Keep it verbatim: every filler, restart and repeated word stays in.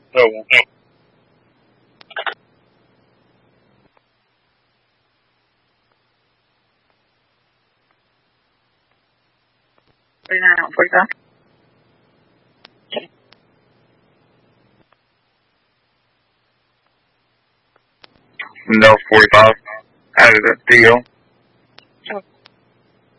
No, no. forty-nine, forty-five. No, forty-five. Out of the deal.